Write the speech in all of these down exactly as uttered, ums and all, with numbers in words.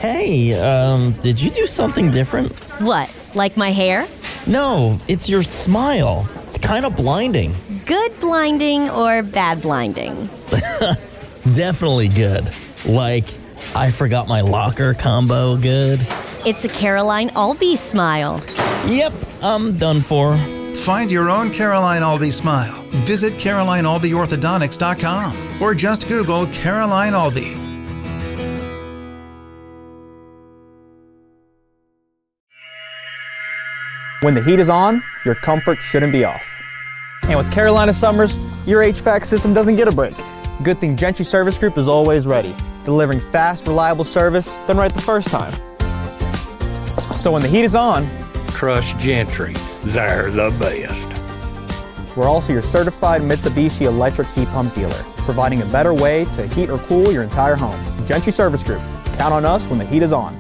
Hey, um, did you do something different? What, like my hair? No, it's your smile. It's kind of blinding. Good blinding or bad blinding? Definitely good. Like, I forgot my locker combo good. It's a Caroline Albee smile. Yep, I'm done for. Find your own Caroline Albee smile. Visit Caroline Albee Orthodontics dot com or just Google Caroline Albee. When the heat is on, your comfort shouldn't be off. And with Carolina Summers, your H V A C system doesn't get a break. Good thing Gentry Service Group is always ready, delivering fast, reliable service done right the first time. So when the heat is on, trust Gentry. They're the best. We're also your certified Mitsubishi electric heat pump dealer, providing a better way to heat or cool your entire home. Gentry Service Group. Count on us when the heat is on.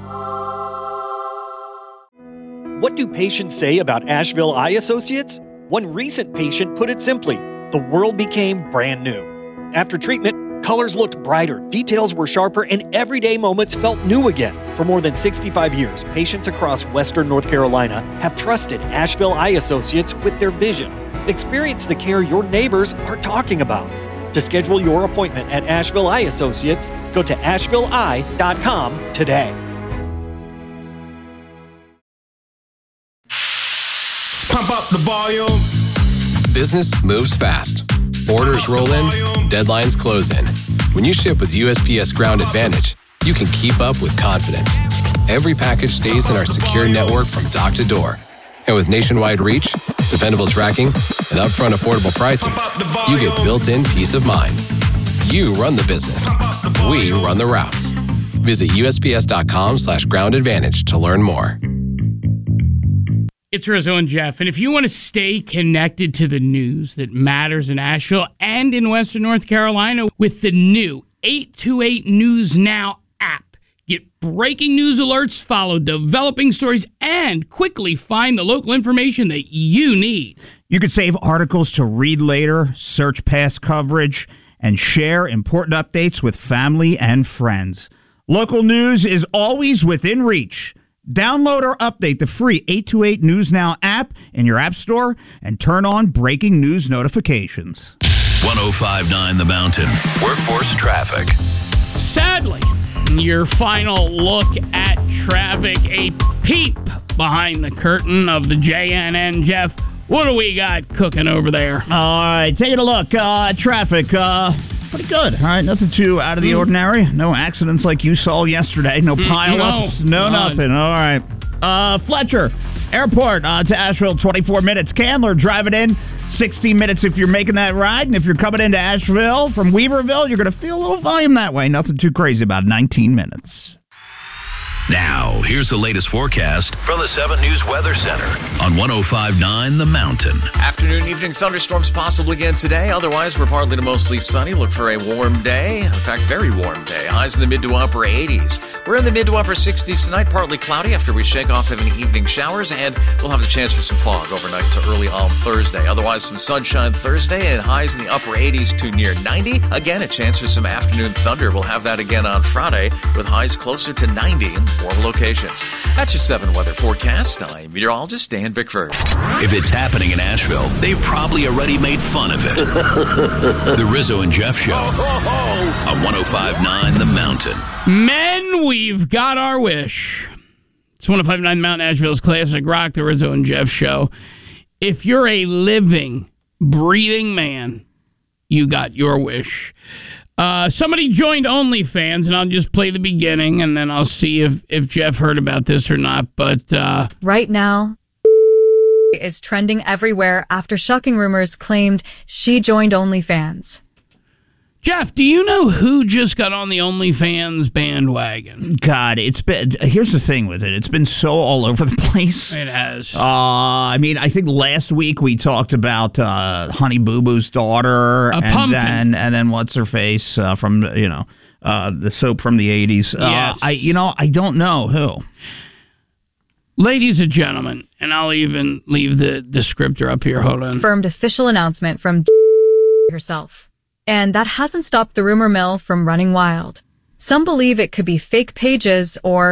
What do patients say about Asheville Eye Associates? One recent patient put it simply, the world became brand new. After treatment, colors looked brighter, details were sharper, and everyday moments felt new again. For more than sixty-five years, patients across Western North Carolina have trusted Asheville Eye Associates with their vision. Experience the care your neighbors are talking about. To schedule your appointment at Asheville Eye Associates, go to asheville eye dot com today. Pump up the volume. Business moves fast. Orders roll in, deadlines close in. When you ship with U S P S Ground Advantage, you can keep up with confidence. Every package stays in our secure network from dock to door. And with nationwide reach, dependable tracking, and upfront affordable pricing, you get built-in peace of mind. You run the business. We run the routes. Visit U S P S dot com slash ground advantage to learn more. It's Rizzo and Jeff, and if you want to stay connected to the news that matters in Asheville and in Western North Carolina with the new eight two eight News Now app, get breaking news alerts, follow developing stories, and quickly find the local information that you need. You could save articles to read later, search past coverage, and share important updates with family and friends. Local news is always within reach. Download or update the free eight two eight News Now app in your app store and turn on breaking news notifications. one oh five point nine The Mountain. Workforce traffic. Sadly, your final look at traffic, a peep behind the curtain of the J N N. Jeff, what do we got cooking over there? All right, taking a look. Uh, traffic, uh, pretty good. All right, nothing too out of the mm. ordinary. No accidents like you saw yesterday. No pileups. Mm, no, no nothing. All right. Uh, Fletcher Airport uh, to Asheville, twenty-four minutes. Candler driving in, sixty minutes if you're making that ride. And if you're coming into Asheville from Weaverville, you're going to feel a little volume that way. Nothing too crazy about nineteen minutes. Now, here's the latest forecast from the seven News Weather Center on one oh five point nine The Mountain. Afternoon, evening thunderstorms possible again today. Otherwise, we're partly to mostly sunny. Look for a warm day. In fact, very warm day. Highs in the mid to upper eighties. We're in the mid to upper sixties tonight. Partly cloudy after we shake off having evening showers, and we'll have the chance for some fog overnight to early on Thursday. Otherwise, some sunshine Thursday and highs in the upper eighties to near ninety. Again, a chance for some afternoon thunder. We'll have that again on Friday with highs closer to ninety in warm locations. That's your seven weather forecast. I'm meteorologist Dan Bickford. If it's happening in Asheville, they've probably already made fun of it. The Rizzo and Jeff Show on one oh five point nine The Mountain. Men, we've got our wish. It's one oh five point nine Mountain Asheville's Classic Rock, the Rizzo and Jeff Show. If you're a living, breathing man, you got your wish. Uh, somebody joined OnlyFans, and I'll just play the beginning, and then I'll see if, if Jeff heard about this or not. But uh, right now, is trending everywhere after shocking rumors claimed she joined OnlyFans. Jeff, do you know who just got on the OnlyFans bandwagon? God, it's been, here's the thing with it. It's been so all over the place. It has. Uh, I mean, I think last week we talked about uh, Honey Boo Boo's daughter. A and pumpkin. Then, and then what's her face uh, from, you know, uh, the soap from the eighties. Yes. Uh, I, you know, I don't know who. Ladies and gentlemen, and I'll even leave the descriptor up here. Hold on. Confirmed official announcement from herself. And that hasn't stopped the rumor mill from running wild. Some believe it could be fake pages or